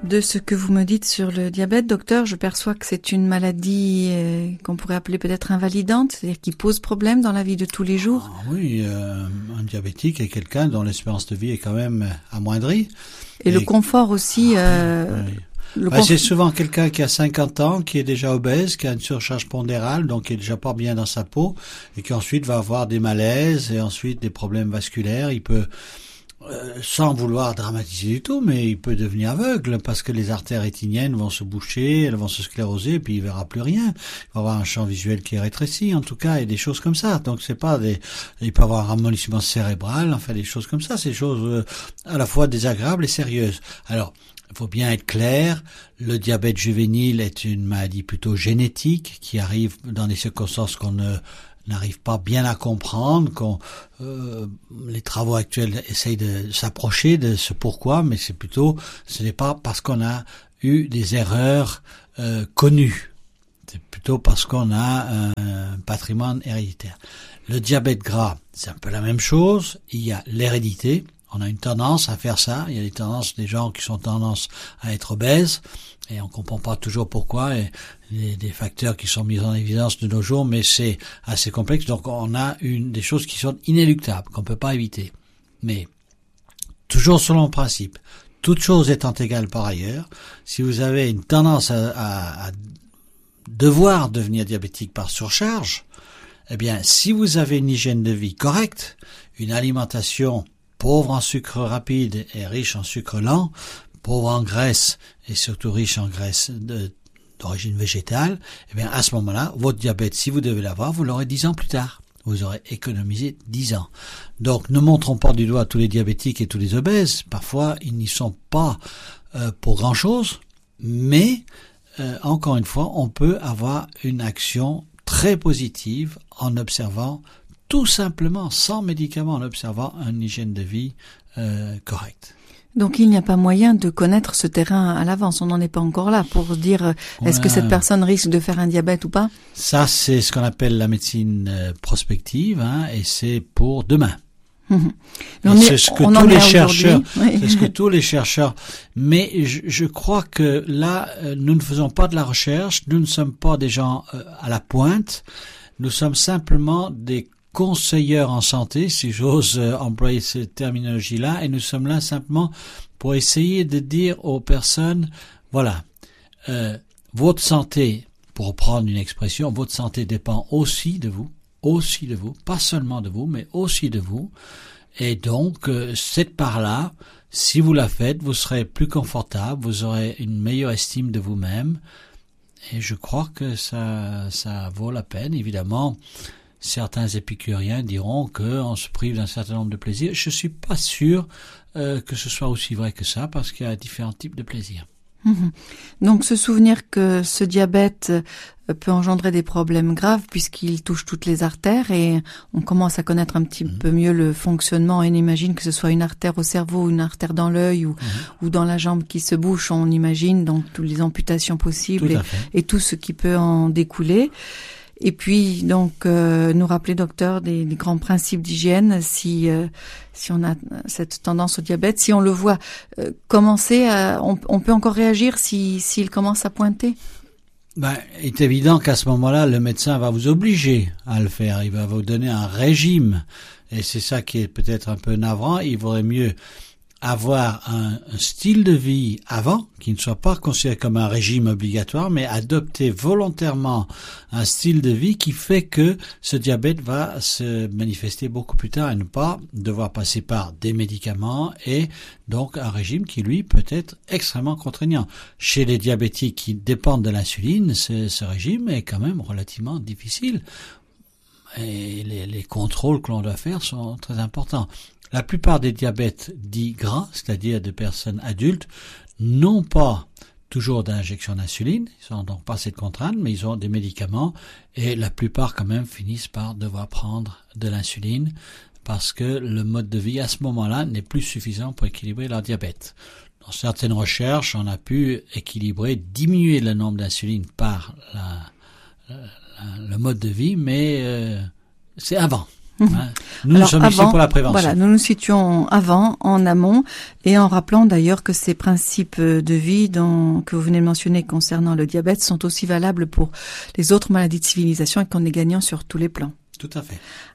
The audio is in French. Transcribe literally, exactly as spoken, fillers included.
De ce que vous me dites sur le diabète, docteur, je perçois que c'est une maladie euh, qu'on pourrait appeler peut-être invalidante, c'est-à-dire qui pose problème dans la vie de tous les jours. Ah, oui, euh, un diabétique est quelqu'un dont l'espérance de vie est quand même amoindrie. Et, Et le confort aussi. Euh, oui. le bah, conf... C'est souvent quelqu'un qui a cinquante ans, qui est déjà obèse, qui a une surcharge pondérale, donc qui est déjà pas bien dans sa peau, et qui ensuite va avoir des malaises et ensuite des problèmes vasculaires. Il peut Euh, sans vouloir dramatiser du tout, mais il peut devenir aveugle parce que les artères rétiniennes vont se boucher, elles vont se scléroser, puis il verra plus rien. Il va avoir un champ visuel qui est rétréci, en tout cas, et des choses comme ça. Donc c'est pas des, il peut avoir un ramollissement cérébral, enfin des choses comme ça. C'est des choses euh, à la fois désagréables et sérieuses. Alors, il faut bien être clair, le diabète juvénile est une maladie plutôt génétique qui arrive dans des circonstances qu'on ne n'arrive pas bien à comprendre, qu'on euh, les travaux actuels essayent de s'approcher de ce pourquoi, mais c'est plutôt, ce n'est pas parce qu'on a eu des erreurs euh, connues, c'est plutôt parce qu'on a un, un patrimoine héréditaire. Le diabète gras, c'est un peu la même chose, il y a l'hérédité, on a une tendance à faire ça, il y a des tendances des gens qui sont tendance à être obèses, et on comprend pas toujours pourquoi, et les, des facteurs qui sont mis en évidence de nos jours, mais c'est assez complexe, donc on a une des choses qui sont inéluctables, qu'on peut pas éviter. Mais, toujours selon le principe, toute chose étant égale par ailleurs, si vous avez une tendance à, à, à devoir devenir diabétique par surcharge, eh bien, si vous avez une hygiène de vie correcte, une alimentation pauvre en sucre rapide et riche en sucre lent, pauvre en graisse et surtout riche en graisse de, d'origine végétale, eh bien à ce moment-là, votre diabète, si vous devez l'avoir, vous l'aurez dix ans plus tard. Vous aurez économisé dix ans. Donc ne montrons pas du doigt tous les diabétiques et tous les obèses. Parfois, ils n'y sont pas euh, pour grand-chose, mais euh, encore une fois, on peut avoir une action très positive en observant tout simplement, sans médicaments, en observant une hygiène de vie euh, correcte. Donc il n'y a pas moyen de connaître ce terrain à l'avance, on n'en est pas encore là pour dire euh, est-ce ouais. que cette personne risque de faire un diabète ou pas? Ça, c'est ce qu'on appelle la médecine euh, prospective, hein, et c'est pour demain. Mmh. C'est ce que tous les chercheurs, oui. c'est ce que tous les chercheurs. Mais je, je crois que là, nous ne faisons pas de la recherche, nous ne sommes pas des gens euh, à la pointe, nous sommes simplement des conseilleurs en santé, si j'ose euh, employer cette terminologie-là, et nous sommes là simplement pour essayer de dire aux personnes, voilà, euh, votre santé, pour reprendre une expression, votre santé dépend aussi de vous, aussi de vous, pas seulement de vous, mais aussi de vous, et donc euh, cette part-là, si vous la faites, vous serez plus confortable, vous aurez une meilleure estime de vous-même, et je crois que ça, ça vaut la peine, évidemment. Certains épicuriens diront qu'on se prive d'un certain nombre de plaisirs. Je suis pas sûr euh, que ce soit aussi vrai que ça, parce qu'il y a différents types de plaisirs. Mmh. Donc se souvenir que ce diabète peut engendrer des problèmes graves puisqu'il touche toutes les artères et on commence à connaître un petit mmh. peu mieux le fonctionnement et on imagine que ce soit une artère au cerveau, une artère dans l'œil ou, mmh. ou dans la jambe qui se bouche, on imagine donc toutes les amputations possibles tout et, et tout ce qui peut en découler. Et puis donc euh, nous rappeler docteur des, des grands principes d'hygiène si euh, si on a cette tendance au diabète, si on le voit euh, commencer à, on, on peut encore réagir si s'il commence à pointer. Ben, il est évident qu'à ce moment-là, le médecin va vous obliger à le faire. Il va vous donner un régime et c'est ça qui est peut-être un peu navrant. Il vaudrait mieux avoir un, un style de vie avant, qui ne soit pas considéré comme un régime obligatoire, mais adopter volontairement un style de vie qui fait que ce diabète va se manifester beaucoup plus tard et ne pas devoir passer par des médicaments et donc un régime qui, lui, peut être extrêmement contraignant. Chez les diabétiques qui dépendent de l'insuline, ce, ce régime est quand même relativement difficile et les, les contrôles que l'on doit faire sont très importants. La plupart des diabètes dits gras, c'est-à-dire de personnes adultes, n'ont pas toujours d'injection d'insuline, ils n'ont donc pas cette contrainte, mais ils ont des médicaments et la plupart quand même finissent par devoir prendre de l'insuline parce que le mode de vie à ce moment-là n'est plus suffisant pour équilibrer leur diabète. Dans certaines recherches, on a pu équilibrer, diminuer le nombre d'insuline par la, la, le mode de vie, mais euh, c'est avant. Hein. Nous, Alors, nous sommes avant, ici pour la prévention. Voilà, nous nous situons avant, en amont, et en rappelant d'ailleurs que ces principes de vie dont, que vous venez de mentionner concernant le diabète sont aussi valables pour les autres maladies de civilisation et qu'on est gagnant sur tous les plans. Tout à fait.